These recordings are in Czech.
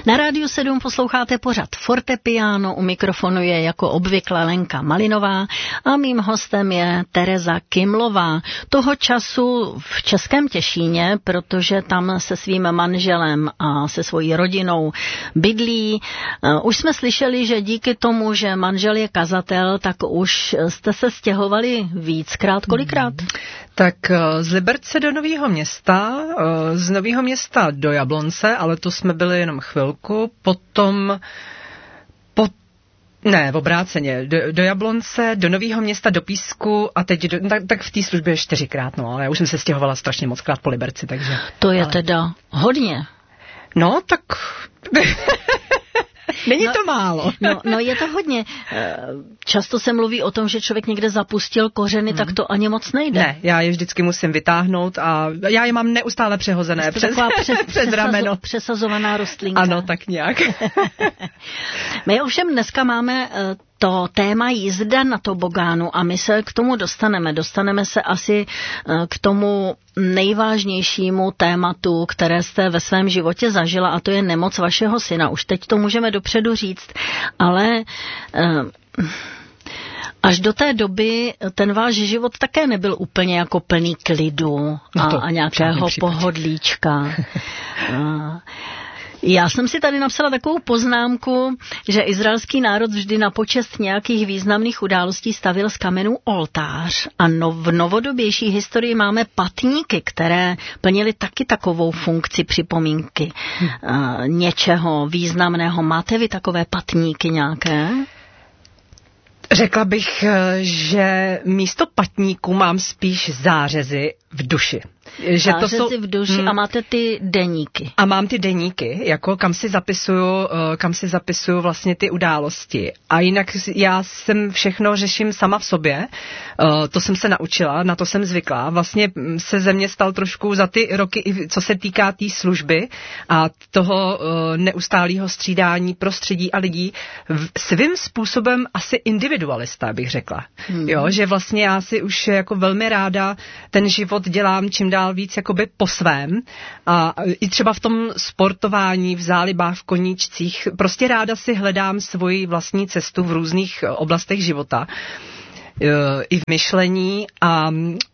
Na Rádiu 7 posloucháte pořad Fortepiano, u mikrofonu je jako obvykle Lenka Malinová a mým hostem je Tereza Kymlová. Toho času v Českém Těšíně, protože tam se svým manželem a se svojí rodinou bydlí. Už jsme slyšeli, že díky tomu, že manžel je kazatel, tak už jste se stěhovali víckrát. Kolikrát? Tak z Liberce do Nového Města, z Nového Města do Jablonce, ale to jsme byli jenom chvilku, potom v obráceně, do Jablonce, do Nového Města, do Písku a teď tak v té službě 4krát, no, ale já už jsem se stěhovala strašně mockrát po Liberci, takže... To je teda hodně. No, tak... Není to málo. No, je to hodně. Často se mluví o tom, že člověk někde zapustil kořeny, tak to ani moc nejde. Ne, já je vždycky musím vytáhnout a já je mám neustále přehozené přes rameno. Přesazovaná rostlinka. Ano, tak nějak. My ovšem dneska máme to téma jízda na tobogánu a my se k tomu dostaneme. Dostaneme se asi k tomu nejvážnějšímu tématu, které jste ve svém životě zažila, a to je nemoc vašeho syna. Už teď to můžeme dopředu říct, ale až do té doby ten váš život také nebyl úplně jako plný klidu a nějakého pohodlíčka. Já jsem si tady napsala takovou poznámku, že izraelský národ vždy na počest nějakých významných událostí stavil z kamenů oltář a v novodobější historii máme patníky, které plnily taky takovou funkci připomínky něčeho významného. Máte vy takové patníky nějaké? Řekla bych, že místo patníku mám spíš zářezy v duši. Že to jsou v duši a máte ty deníky. A mám ty deníky, jako kam si zapisuju vlastně ty události. A jinak já všechno řeším sama v sobě. To jsem se naučila, na to jsem zvykla. Vlastně se ze mě stal trošku za ty roky, co se týká té služby a toho neustálého střídání prostředí a lidí, svým způsobem asi individualista, bych řekla. Jo, že vlastně já si už jako velmi ráda ten život dělám čím dál víc jakoby po svém a i třeba v tom sportování, v zálibách, v koníčcích, prostě ráda si hledám svoji vlastní cestu v různých oblastech života, i v myšlení a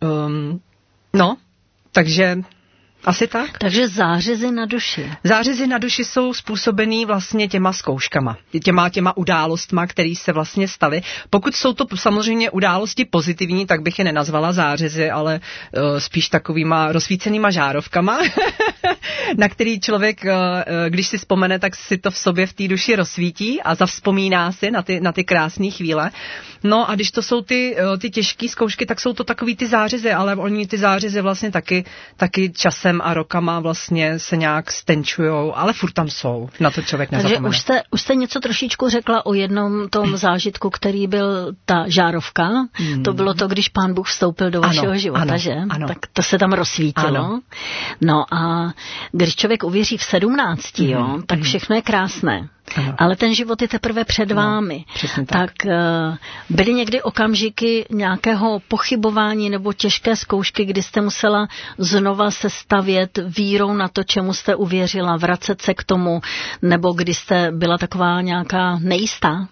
takže asi tak. Takže zářezy na duši. Zářezy na duši jsou způsobený vlastně těma zkouškama, těma událostma, které se vlastně staly. Pokud jsou to samozřejmě události pozitivní, tak bych je nenazvala zářezy, ale spíš takovýma rozsvícenýma žárovkama, na který člověk, když si vzpomene, tak si to v sobě v té duši rozsvítí a zavzpomíná si na ty krásné chvíle. No a když to jsou ty těžké zkoušky, tak jsou to takový ty zářezy, ale oni ty zářezy vlastně taky časem a rokama vlastně se nějak stenčujou, ale furt tam jsou, na to člověk nezapomene. Takže už jste něco trošičku řekla o jednom tom zážitku, který byl ta žárovka. To bylo to, když Pán Bůh vstoupil do vašeho života, že? Ano. Tak to se tam rozsvítilo. Ano. No a když člověk uvěří v 17, tak všechno je krásné. Ano. Ale ten život je teprve před vámi. Tak byly někdy okamžiky nějakého pochybování nebo těžké zkoušky, kdy jste musela znova se stavět vírou na to, čemu jste uvěřila, vracet se k tomu, nebo kdy jste byla taková nějaká nejistá?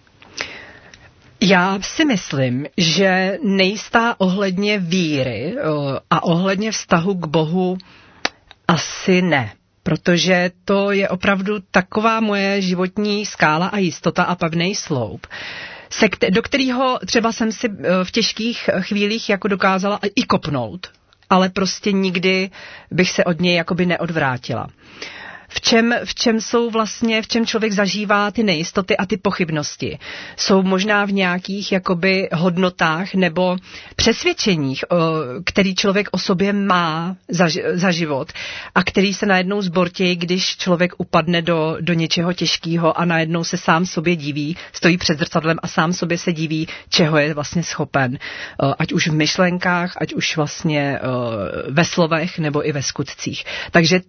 Já si myslím, že nejistá ohledně víry a ohledně vztahu k Bohu asi ne. Protože to je opravdu taková moje životní skála a jistota a pevný sloup, do kterého třeba jsem si v těžkých chvílích jako dokázala i kopnout, ale prostě nikdy bych se od něj jakoby neodvrátila. V čem člověk zažívá ty nejistoty a ty pochybnosti? Jsou možná v nějakých jakoby hodnotách nebo přesvědčeních, který člověk o sobě má za život a který se najednou zbortějí, když člověk upadne do něčeho těžkého a najednou se sám sobě diví, stojí před zrcadlem a sám sobě se diví, čeho je vlastně schopen. Ať už v myšlenkách, ať už vlastně ve slovech nebo i ve skutcích. Takže to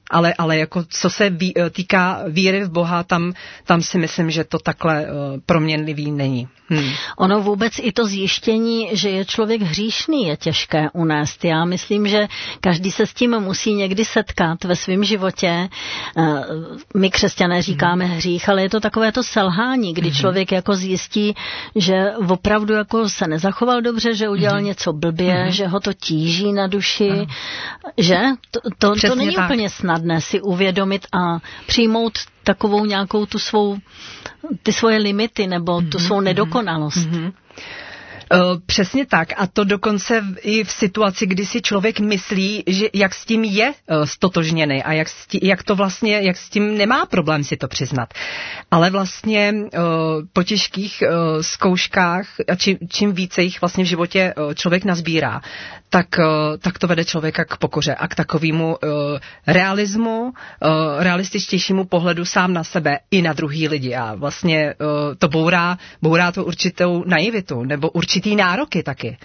Ale jako co se týká víry v Boha, tam si myslím, že to takhle proměnlivý není. Ono vůbec i to zjištění, že je člověk hříšný, je těžké unést. Já myslím, že každý se s tím musí někdy setkat ve svém životě. My křesťané říkáme hřích, ale je to takové to selhání, kdy člověk jako zjistí, že opravdu jako se nezachoval dobře, že udělal něco blbě, že ho to tíží na duši, že? To není tak úplně snadné si uvědomit a přijmout takovou nějakou ty svoje limity nebo tu svou nedokonalost. Přesně tak. A to dokonce i v situaci, kdy si člověk myslí, že jak s tím je stotožněný a jak s tím nemá problém si to přiznat. Ale vlastně po těžkých zkouškách, a čím více jich vlastně v životě člověk nazbírá, tak to vede člověka k pokoře a k takovému realismu, realističtějšímu pohledu sám na sebe i na druhý lidi. A vlastně to bourá to určitou naivitu nebo určitý nároky taky.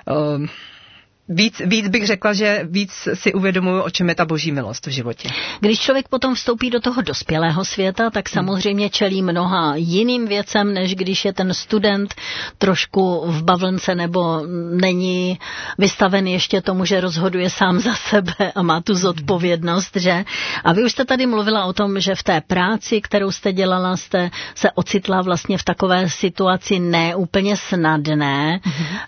Víc bych řekla, že víc si uvědomuju, o čem je ta boží milost v životě. Když člověk potom vstoupí do toho dospělého světa, tak samozřejmě čelí mnoha jiným věcem, než když je ten student trošku v bavlnce nebo není vystaven ještě tomu, že rozhoduje sám za sebe a má tu zodpovědnost, že? A vy už jste tady mluvila o tom, že v té práci, kterou jste dělala, jste se ocitla vlastně v takové situaci neúplně snadné.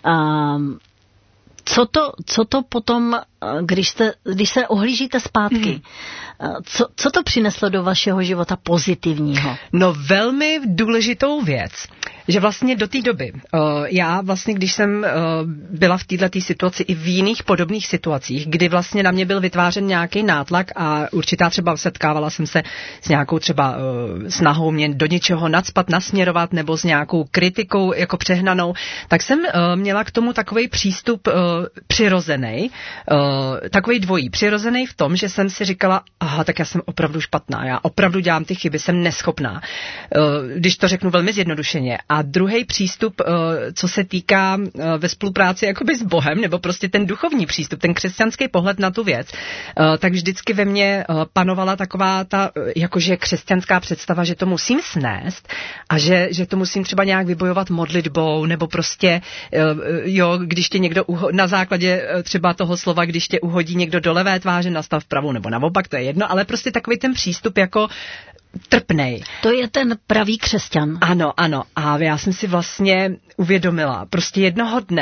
Co to potom, když se ohlížíte zpátky, co to přineslo do vašeho života pozitivního? No velmi důležitou věc, že vlastně do té doby, já vlastně, když jsem byla v této situaci i v jiných podobných situacích, kdy vlastně na mě byl vytvářen nějaký nátlak a určitá třeba setkávala jsem se s nějakou třeba snahou mě do něčeho nacpat, nasměrovat nebo s nějakou kritikou jako přehnanou, tak jsem měla k tomu takovej přístup přirozený, takovej dvojí. Přirozený v tom, že jsem si říkala, aha, tak já jsem opravdu špatná, já opravdu dělám ty chyby, jsem neschopná, když to řeknu velmi zjednodušeně. A druhý přístup, co se týká ve spolupráci jakoby s Bohem, nebo prostě ten duchovní přístup, ten křesťanský pohled na tu věc, tak vždycky ve mně panovala taková ta jakože křesťanská představa, že to musím snést a že to musím třeba nějak vybojovat modlitbou, nebo prostě, když tě někdo na základě třeba toho slova, když tě uhodí někdo do levé tváře, nastav pravou nebo naopak, to je jedno, ale prostě takový ten přístup jako trpnej. To je ten pravý křesťan. Ano. A já jsem si vlastně uvědomila, prostě jednoho dne